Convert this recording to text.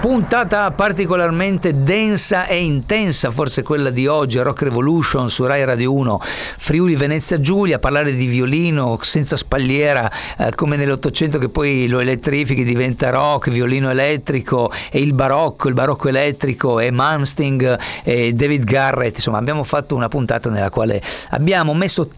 Puntata particolarmente densa e intensa, forse quella di oggi, Rock Revolution su Rai Radio 1, Friuli Venezia Giulia, parlare di violino senza spalliera, come nell'Ottocento che poi lo elettrifichi, diventa rock, violino elettrico, e il barocco elettrico, e Malmsteen e David Garrett. Insomma, abbiamo fatto una puntata nella quale abbiamo messo